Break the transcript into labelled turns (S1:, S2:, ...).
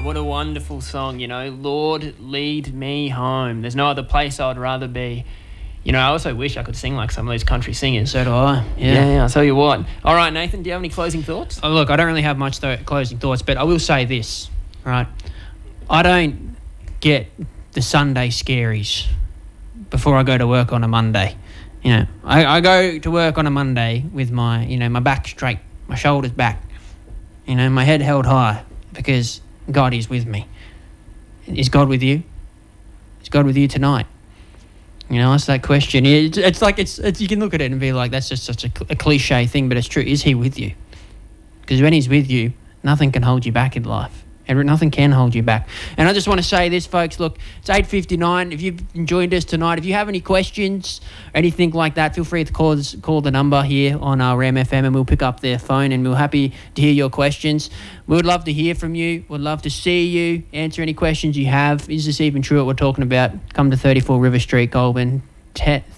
S1: what a wonderful song, Lord, lead me home. There's no other place I'd rather be. I also wish I could sing like some of those country singers.
S2: So do I.
S1: Yeah, I'll tell you what. All right, Nathan, do you have any closing thoughts?
S2: Oh, look, I don't really have much closing thoughts, but I will say this, right? I don't get the Sunday scaries before I go to work on a Monday. I go to work on a Monday with my, my back straight, my shoulders back, my head held high because God is with me. Is God with you? Is God with you tonight? Ask that question. It's like it's you can look at it and be like, that's just such a cliche thing, but it's true. Is he with you? Because when he's with you, nothing can hold you back in life. Nothing can hold you back. And I just want to say this, folks. Look, it's 8:59. If you've joined us tonight, if you have any questions or anything like that, feel free to call the number here on our Ram FM and we'll pick up their phone and we're happy to hear your questions. We would love to hear from you. We'd love to see you, answer any questions you have. Is this even true what we're talking about? Come to 34 River Street, Goulburn,